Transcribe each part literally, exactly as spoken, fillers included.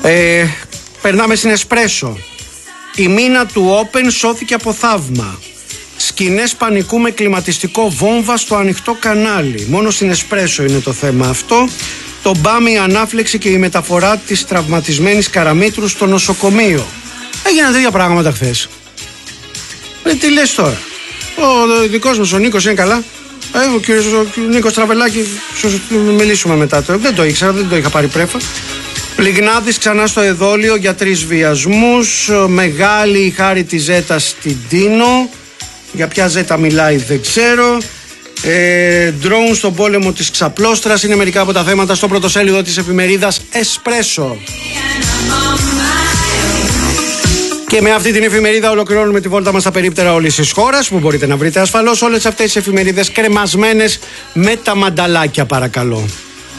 Ε, περνάμε στην Εσπρέσο. Η μήνα του Open σώθηκε από θαύμα. Σκηνές πανικού με κλιματιστικό βόμβα στο ανοιχτό κανάλι. Μόνο στην Εσπρέσο είναι το θέμα αυτό. Το μπάμ, η ανάφλεξη και η μεταφορά της τραυματισμένης Καραμήτρου στο νοσοκομείο. Έγιναν τέτοια πράγματα χθες. Ε, τι λες τώρα? Ο δικός μας ο Νίκος είναι καλά? Ε, ο κύριος ο Νίκος Τραβελάκη, μιλήσουμε μετά. Το. Δεν το ήξερα, δεν το είχα πάρει πρέφα. Λιγνάδης ξανά στο εδόλιο για τρεις βιασμούς. Μεγάλη η χάρη της Ζέτα στην Τίνο. Για ποια Ζέτα μιλάει δεν ξέρω. Ε, Ντρόουν στον πόλεμο της ξαπλώστρας είναι μερικά από τα θέματα στο πρωτοσέλιδο της εφημερίδας Εσπρέσο. Και με αυτή την εφημερίδα ολοκληρώνουμε τη βόλτα μας στα περίπτερα όλης της χώρας, που μπορείτε να βρείτε ασφαλώς όλες αυτές τις εφημερίδες κρεμασμένες με τα μανταλάκια, παρακαλώ.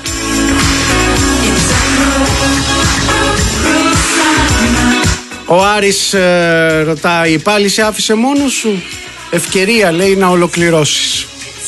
Ο Άρης ε, ρωτάει, πάλι σε άφησε μόνος σου? Ευκαιρία, λέει, να ολοκληρώσεις.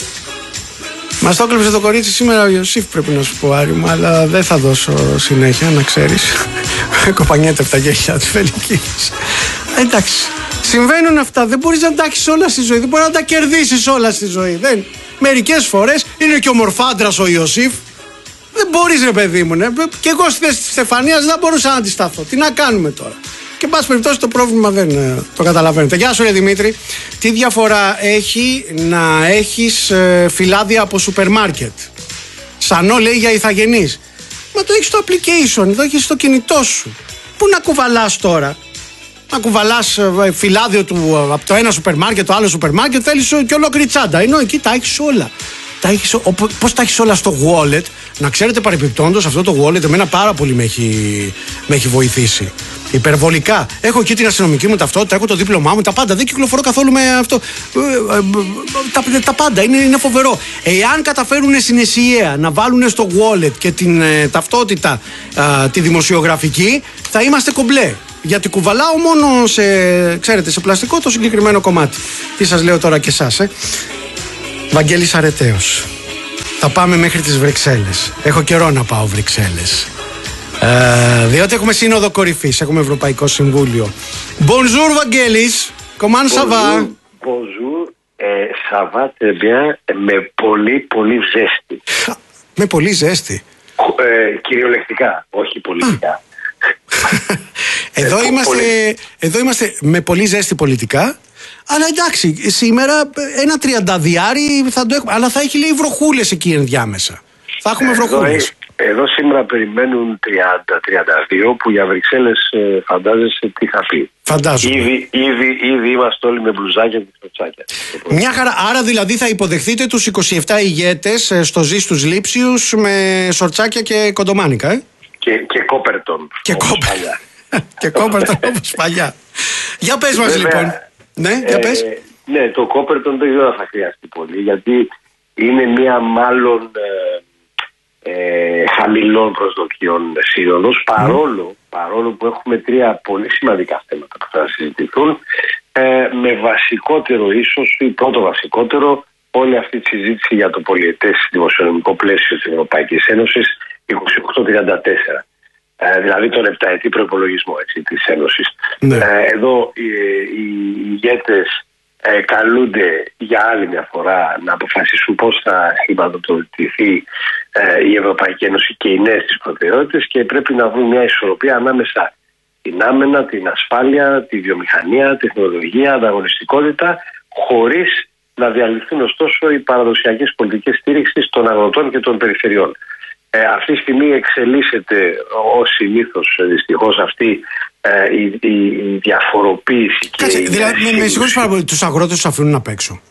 Μας το έκλεψε το κορίτσι σήμερα ο Ιωσήφ, πρέπει να σου πω, Άρη μου, αλλά δεν θα δώσω συνέχεια, να ξέρεις. Κοπανιέται από τα γέχια της Φελικίδης. Εντάξει, συμβαίνουν αυτά, δεν μπορείς να τα έχεις όλα στη ζωή, δεν μπορείς να τα κερδίσεις όλα στη ζωή. Δεν. Μερικές φορές είναι και ο μορφάντρας ο Ιωσήφ. Δεν μπορείς, ρε παιδί μου, ναι. Και εγώ στη θέση της Στεφανίας δεν μπορούσα να αντισταθώ. Τι να κάνουμε τώρα? Και εν πάση περιπτώσει το πρόβλημα δεν ε, το καταλαβαίνετε. Γεια σου, ρε Δημήτρη. Τι διαφορά έχει να έχεις ε, φυλάδια από σούπερ μάρκετ? Σανό, λέει, για ηθαγενείς. Μα το έχεις στο application, το έχεις στο κινητό σου. Πού να κουβαλάς τώρα? Να κουβαλάς ε, φυλάδιο του ε, από το ένα σούπερ μάρκετ, το άλλο σούπερ μάρκετ, θέλεις και ολόκληρη τσάντα. Ενώ εκεί τα έχεις όλα. Τα έχεις, ο, πώς τα έχεις όλα στο wallet? Να ξέρετε, παρεπιπτόντως, αυτό το wallet εμένα πάρα πολύ με έχει, με έχει βοηθήσει. Υπερβολικά. Έχω εκεί την αστυνομική μου ταυτότητα, έχω το δίπλωμά μου, τα πάντα. Δεν κυκλοφορώ καθόλου με αυτό. Τα, τα πάντα. Είναι, είναι φοβερό. Εάν καταφέρουν στην ΕΣΥΕΑ να βάλουν στο wallet και την ε, ταυτότητα ε, τη δημοσιογραφική, θα είμαστε κομπλέ. Γιατί κουβαλάω μόνο σε, ξέρετε, σε πλαστικό το συγκεκριμένο κομμάτι. Τι σας λέω τώρα και εσάς, ε. Βαγγέλης Αρετέος. Θα πάμε μέχρι τις Βρυξέλλες. Έχω καιρό να πάω Βρυξέλλες. Ε, διότι έχουμε σύνοδο κορυφής, έχουμε Ευρωπαϊκό Συμβούλιο. Bonjour Βαγγέλης, comment ça va? Bonjour, ça va très bien, με πολύ πολύ ζέστη. Με πολύ ζέστη. Ε, κυριολεκτικά, όχι πολιτικά. εδώ, είμαστε, εδώ είμαστε με πολύ ζέστη πολιτικά. Αλλά εντάξει, σήμερα ένα τριανταδιάρι θα το έχουμε. Αλλά θα έχει, λέει, βροχούλες εκεί ενδιάμεσα. Θα έχουμε βροχούλες. Εδώ σήμερα περιμένουν τριάντα με τριάντα δύο, που για Βρυξέλλες ε, φαντάζεσαι τι θα πει. Φαντάζομαι. Ήδη, ήδη, ήδη είμαστε όλοι με μπλουζάκια και σορτσάκια. Μια χαρά. Άρα δηλαδή θα υποδεχτείτε τους είκοσι επτά ηγέτες ε, στο Ζή στους Λήψιους με σορτσάκια και κοντομάνικα, ε? Και, και κόπερτον. Και κόπερτον. Και κόπερτον όπως παλιά. Για πες μας, λοιπόν. Ναι, για πες. Ε, ναι, το κόπερτον δεν ξέρω αν θα χρειαστεί πολύ, γιατί είναι μια μάλλον ε, ε, χαμηλών προσδοκιών σύνοδος, παρόλο, παρόλο που έχουμε τρία πολύ σημαντικά θέματα που θα συζητηθούν, ε, με βασικότερο ίσως, ή πρώτο βασικότερο, όλη αυτή τη συζήτηση για το πολιετές δημοσιονομικό πλαίσιο της Ευρωπαϊκής Ένωσης είκοσι οκτώ τριάντα τέσσερα. Ε, δηλαδή τον επταετή προϋπολογισμό, έτσι, της Ένωσης. Ναι. Ε, εδώ οι, οι ηγέτες ε, καλούνται για άλλη μια φορά να αποφασίσουν πώς θα χρηματοδοτηθεί ε, η Ευρωπαϊκή Ένωση και οι νέες της προτεραιότητες, και πρέπει να βρουν μια ισορροπία ανάμεσα την άμενα, την ασφάλεια, τη βιομηχανία, τεχνολογία, ανταγωνιστικότητα, χωρίς να διαλυθούν ωστόσο οι παραδοσιακές πολιτικές στήριξης των αγροτών και των περιφερειών. Ε, αυτή τη στιγμή εξελίσσεται ως συνήθως δυστυχώς αυτή ε, η, η, η διαφοροποίηση. Κάτσε, και δηλαδή, η... με συγχωρείς πάρα πολύ, τους αγρότες τους αφήνουν απ' έξω?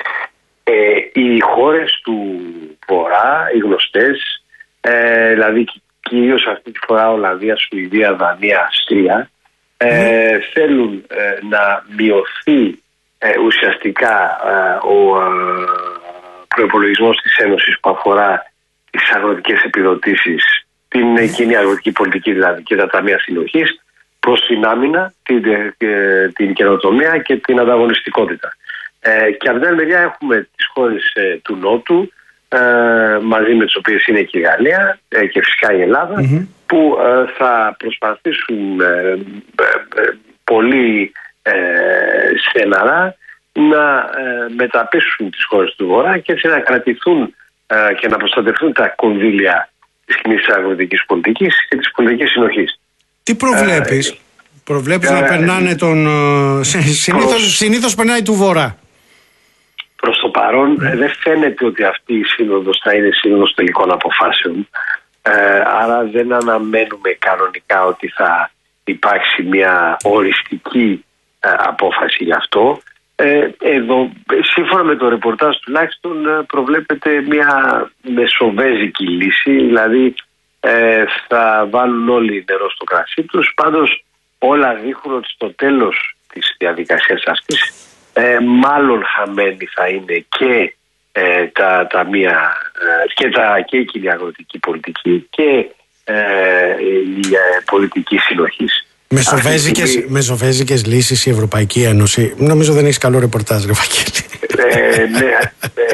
Ε, οι χώρες του Βορρά, οι γνωστές, ε, δηλαδή κυρίως αυτή τη φορά Ολλανδία, Σουηδία, Δανία, Αυστρία, ε, mm. θέλουν ε, να μειωθεί ε, ουσιαστικά ε, ο ε, προϋπολογισμός της Ένωσης που αφορά τις αγροτικές επιδοτήσεις, την κοινή αγροτική πολιτική δηλαδή και τα ταμεία συνοχής, προς την άμυνα, την, την καινοτομία και την ανταγωνιστικότητα. Ε, και από την άλλη μεριά έχουμε τις χώρες ε, του Νότου, ε, μαζί με τις οποίες είναι και η Γαλλία ε, και φυσικά η Ελλάδα, mm-hmm. που ε, θα προσπαθήσουν ε, ε, ε, πολύ ε, στεναρά να ε, μεταπίσουν τις χώρες του Βορρά και έτσι να κρατηθούν ε, και να προστατευτούν τα κονδύλια της κοινής αγροτικής πολιτικής και της πολιτικής συνοχής. Τι προβλέπεις? Ε, προβλέπεις ε, να ε, περνάνε τον... Ε, συνήθως, προς, συνήθως περνάει του Βορρά. Προς το παρόν mm. ε, δεν φαίνεται ότι αυτή η σύνοδος θα είναι σύνοδος τελικών αποφάσεων. Ε, άρα δεν αναμένουμε κανονικά ότι θα υπάρξει μια οριστική ε, απόφαση γι' αυτό. Ε, εδώ, σύμφωνα με το ρεπορτάζ τουλάχιστον, προβλέπεται μια μεσοβέζικη λύση, δηλαδή ε, θα βάλουν όλοι νερό στο κρασί τους. Πάντως όλα δείχνουν ότι στο τέλος της διαδικασίας αυτής ε, μάλλον χαμένη θα είναι και ε, τα ταμεία ε, και, τα, και η κοινή αγροτική πολιτική και ε, η ε, πολιτική συνοχής. Μεσοβέζικες, μεσοβέζικες λύσεις η Ευρωπαϊκή Ένωση. Νομίζω δεν έχει καλό ρεπορτάζ, ρε Βαγγέλη. Ε, ναι, ναι.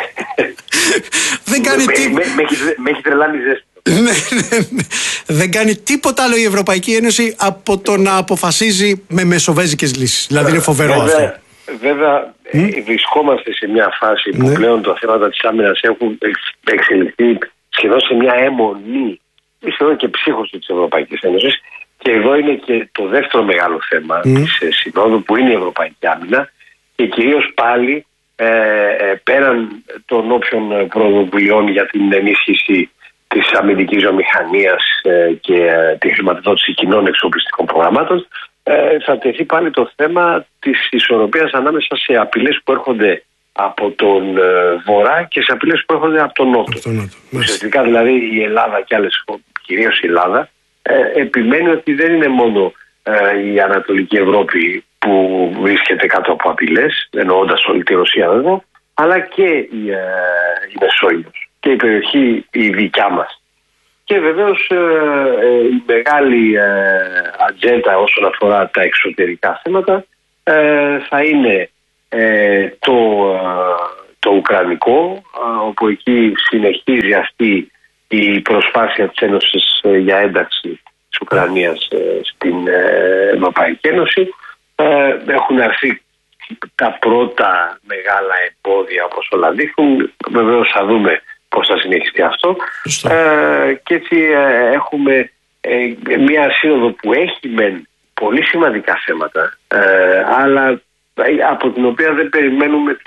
Δεν κάνει τίποτα. Με έχει τρελάνει ζέστη. Δεν κάνει τίποτα άλλο η Ευρωπαϊκή Ένωση από το να αποφασίζει με μεσοβέζικες λύσεις. Δηλαδή είναι φοβερό βέβαια, αυτό. Βέβαια, mm? βρισκόμαστε σε μια φάση που ναι. πλέον τα θέματα της άμυνας έχουν εξελιχθεί σχεδόν σε μια αιμονή, σχεδόν και ψύχωση της Ευρωπαϊκής Ένωσης. Και εδώ είναι και το δεύτερο μεγάλο θέμα mm. της Συνόδου, που είναι η Ευρωπαϊκή Άμυνα, και κυρίως πάλι ε, ε, πέραν των όποιων πρωτοβουλειών για την ενίσχυση της αμυντικής βιομηχανίας ε, και ε, τη χρηματοδότηση κοινών εξοπλιστικών προγραμμάτων, ε, θα τεθεί πάλι το θέμα της ισορροπίας ανάμεσα σε απειλές που έρχονται από τον ε, Βορρά και σε απειλές που έρχονται από τον Νότο. Ουσιαστικά δηλαδή η Ελλάδα και άλλες, κυρίως η Ελλάδα, Ε, επιμένει ότι δεν είναι μόνο ε, η Ανατολική Ευρώπη που βρίσκεται κάτω από απειλές, εννοώντας όλη τη Ρωσία βέβαια, αλλά και η, ε, η Μεσόγειος και η περιοχή η δικιά μας. Και βεβαίως ε, ε, η μεγάλη ε, ατζέντα όσον αφορά τα εξωτερικά θέματα ε, θα είναι ε, το, ε, το Ουκρανικό, ε, όπου εκεί συνεχίζει αυτή η προσπάθεια της Ένωσης για ένταξη της Ουκρανίας στην Ευρωπαϊκή Ένωση. Έχουν έρθει τα πρώτα μεγάλα εμπόδια, όπως όλα δείχνουν. Βεβαίως θα δούμε πώς θα συνεχιστεί αυτό. Και έτσι έχουμε μια σύνοδο που έχει μεν πολύ σημαντικά θέματα, αλλά από την οποία δεν περιμένουμε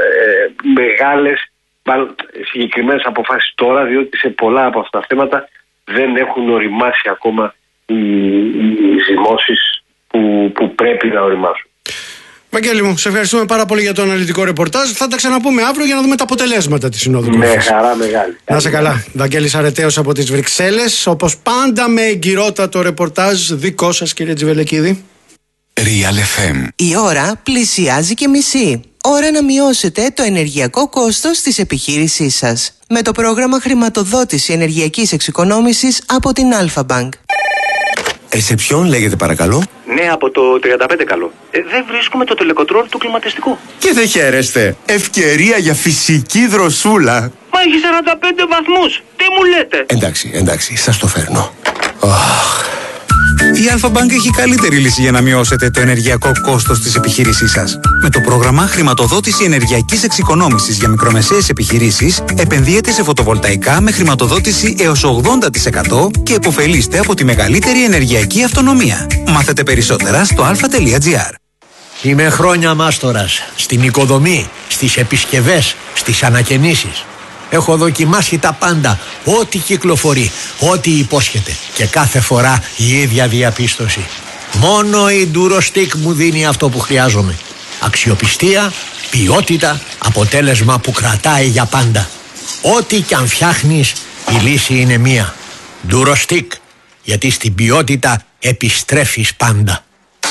μεγάλες συγκεκριμένες αποφάσεις τώρα, διότι σε πολλά από αυτά τα θέματα δεν έχουν οριμάσει ακόμα οι, οι ζυμώσεις που, που πρέπει να οριμάσουν. Βαγγέλη μου, σε ευχαριστούμε πάρα πολύ για το αναλυτικό ρεπορτάζ. Θα τα ξαναπούμε αύριο για να δούμε τα αποτελέσματα της Συνόδου. Με χαρά μεγάλη. Να είσαι καλά. Βαγγέλης Αρετέος από τις Βρυξέλλες. Όπως πάντα με εγκυρότατο ρεπορτάζ δικό σας, κύριε Τζιβελεκίδη. Real εφ εμ. Η ώρα πλησιάζει και μισή. Ώρα να μειώσετε το ενεργειακό κόστος της επιχείρησής σας με το πρόγραμμα χρηματοδότηση ενεργειακής εξοικονόμησης από την Αλφα-Bank. Ε, σε ποιον λέγεται παρακαλώ? Ναι, από το τριάντα πέντε καλό. Ε, δεν βρίσκουμε το τελεκοτρόλ του κλιματιστικού. Και δεν χαίρεστε. Ευκαιρία για φυσική δροσούλα. Μα έχει σαράντα πέντε βαθμούς. Τι μου λέτε? Εντάξει, εντάξει, σας το φέρνω. Oh. Η Αλφα-Bank έχει καλύτερη λύση για να μειώσετε το ενεργειακό κόστος της επιχείρησής σας. Με το πρόγραμμα χρηματοδότηση ενεργειακής εξοικονόμησης για μικρομεσαίες επιχειρήσεις, επενδύετε σε φωτοβολταϊκά με χρηματοδότηση έως ογδόντα τοις εκατό και επωφελείστε από τη μεγαλύτερη ενεργειακή αυτονομία. Μάθετε περισσότερα στο αλφα τελεία τζι άρ. Είμαι χρόνια μάστορας στην οικοδομή, στις επισκευές, στις ανακαινήσεις. Έχω δοκιμάσει τα πάντα, ό,τι κυκλοφορεί, ό,τι υπόσχεται, και κάθε φορά η ίδια διαπίστωση. Μόνο η Durostec μου δίνει αυτό που χρειάζομαι. Αξιοπιστία, ποιότητα, αποτέλεσμα που κρατάει για πάντα. Ό,τι κι αν φτιάχνεις, η λύση είναι μία. Durostec, γιατί στην ποιότητα επιστρέφεις πάντα.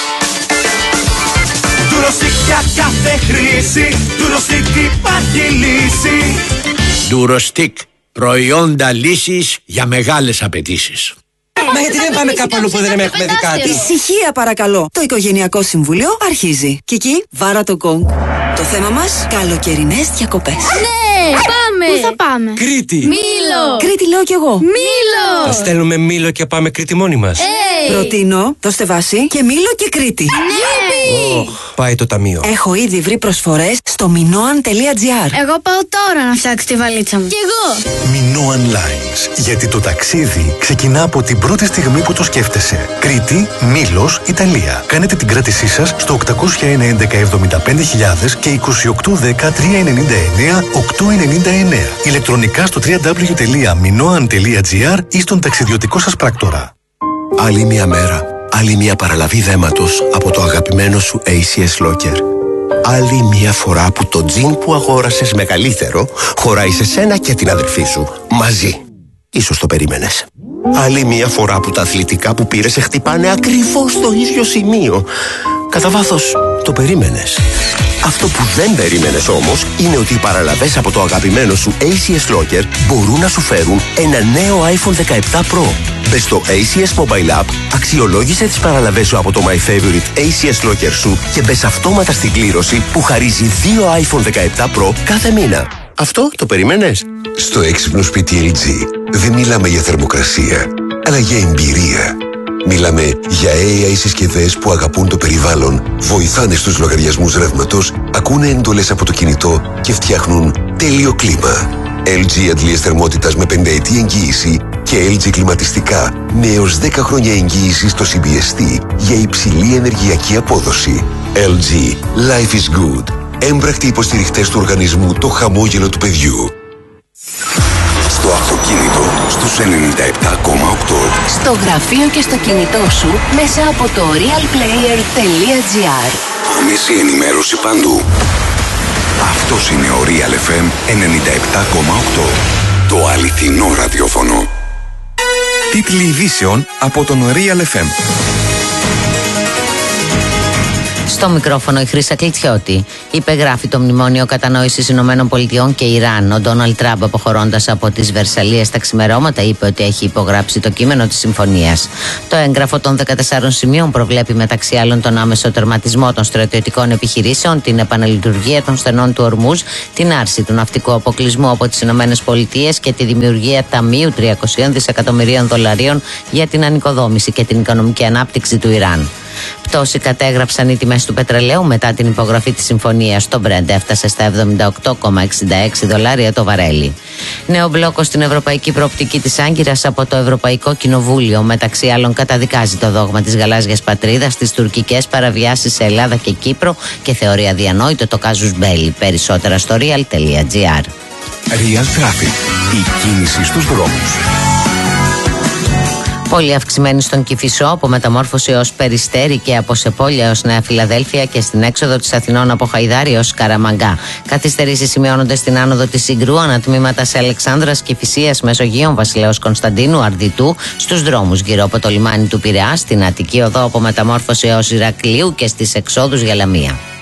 Durostec για κάθε χρήση, Durostec υπάρχει λύση. Durostec, προϊόντα λύσης για μεγάλες απαιτήσεις. Μα γιατί δεν πάμε κάπου αλλού που δεν έχουμε δει κάτι? Ησυχία παρακαλώ. Το Οικογενειακό Συμβούλιο αρχίζει. Κική, βάρα το γκονγκ. Το θέμα μας, καλοκαιρινές διακοπές. Ναι! Πάμε! Πού θα πάμε? Κρήτη! Μήλο! Κρήτη λέω κι εγώ. Μήλο! Θα στέλνουμε Μήλο και πάμε Κρήτη μόνοι μας. Hey. Προτείνω, δώστε βάση και Μήλο και Κρήτη. Ναι! Oh, πάει το ταμείο. Έχω ήδη βρει προσφορές στο minoan τελεία gr. Εγώ πάω τώρα να φτιάξω τη βαλίτσα μου. Κι εγώ! Minoan Lines. Γιατί το ταξίδι ξεκινά από την πρώτη στιγμή που το σκέφτεσαι. Κρήτη, Μήλος, Ιταλία. Κάνετε την κράτησή σας στο οκτακόσια ένα έντεκα εβδομήντα πέντε χιλιάδες και είκοσι οκτώ δέκα τριακόσια ενενήντα εννέα οκτακόσια ενενήντα εννέα. Ηλεκτρονικά στο double-u double-u double-u τελεία minoan τελεία gr ή στον ταξιδιωτικό σας πράκτορα. Άλλη μια μέρα, άλλη μια παραλαβή δέματος από το αγαπημένο σου έι σι ες Locker. Άλλη μια φορά που το τζιν που αγόρασες μεγαλύτερο χωράει σε σένα και την αδερφή σου. Μαζί. Ίσως το περίμενες. Άλλη μια φορά που τα αθλητικά που πήρες σε χτυπάνε ακριβώς στο ίδιο σημείο. Κατά βάθος, το περίμενες. Αυτό που δεν περίμενες όμως είναι ότι οι παραλαβές από το αγαπημένο σου έι σι ες Locker μπορούν να σου φέρουν ένα νέο άιφον δεκαεπτά Pro. Μπες στο έι σι ες Mobile App, αξιολόγησε τις παραλαβές σου από το My Favorite έι σι ες Locker σου και μπες αυτόματα στην κλήρωση που χαρίζει δύο άιφον δεκαεπτά Pro κάθε μήνα. Αυτό το περίμενες? Στο έξυπνο σπίτι ελ τζι δεν μιλάμε για θερμοκρασία, αλλά για εμπειρία. Μιλάμε για έι άι συσκευές που αγαπούν το περιβάλλον, βοηθάνε στους λογαριασμούς ρεύματος, ακούνε εντολές από το κινητό και φτιάχνουν τέλειο κλίμα. ελ τζι αντλίες θερμότητας με πενταετή εγγύηση και ελ τζι κλιματιστικά με έως δέκα χρόνια εγγύηση στο σι μπι ες τι για υψηλή ενεργειακή απόδοση. ελ τζι. Life is good. Έμπρακτοι υποστηριχτές του οργανισμού Το Χαμόγελο του Παιδιού. Στο αυτοκίνητο στους ενενήντα επτά κόμμα οκτώ. Στο γραφείο και στο κινητό σου μέσα από το real player τελεία gr. Άμεση ενημέρωση παντού. Αυτός είναι ο Real εφ εμ ενενήντα επτά κόμμα οκτώ. Το αληθινό ραδιόφωνο. Τίτλοι ειδήσεων από τον Real εφ εμ. Στο μικρόφωνο η Χρύσα Κλητιώτη. Υπεγράφει το Μνημόνιο Κατανόησης Ηνωμένων Πολιτειών και Ιράν. Ο Ντόναλντ Τραμπ, αποχωρώντας από τις Βερσαλλίες τα ξημερώματα, είπε ότι έχει υπογράψει το κείμενο της συμφωνίας. Το έγγραφο των δεκατεσσάρων σημείων προβλέπει μεταξύ άλλων τον άμεσο τερματισμό των στρατιωτικών επιχειρήσεων, την επαναλειτουργία των στενών του Ορμούζ, την άρση του ναυτικού αποκλεισμού από τις Ηνωμένες Πολιτείες και τη δημιουργία ταμείου τριακόσια δισεκατομμυρίων δολαρίων για την ανοικοδόμηση και την οικονομική ανάπτυξη του Ιράν. Πτώση κατέγραψαν οι τιμές του πετρελαίου μετά την υπογραφή της συμφωνίας. Το Brent έφτασε στα εβδομήντα οκτώ κόμμα εξήντα έξι δολάρια το βαρέλι. Νέο μπλόκο στην ευρωπαϊκή προοπτική της Άγκυρας από το Ευρωπαϊκό Κοινοβούλιο. Μεταξύ άλλων, καταδικάζει το δόγμα της γαλάζιας πατρίδας, τις τουρκικές παραβιάσεις σε Ελλάδα και Κύπρο και θεωρεί αδιανόητο το κάζους μπέλι. Περισσότερα στο real τελεία gr. Real Traffic. Η κίνηση στους δρόμους. Πολύ αυξημένη στον Κηφισό από Μεταμόρφωση ως Περιστέρι και από Σεπόλια ως Νέα Φιλαδέλφια και στην έξοδο της Αθηνών από Χαϊδάρι ως Καραμαγκά. Καθυστερήσεις σημειώνονται στην άνοδο της Συγκρού, ανατμήματα σε Αλεξάνδρας, Κηφισίας, Μεσογείων, Βασιλέως Κωνσταντίνου, Αρδιτού, στους δρόμους γύρω από το λιμάνι του Πειραιά, στην Αττική Οδό από Μεταμόρφωση έως Ηρακλείου και στις εξόδους για Λαμία.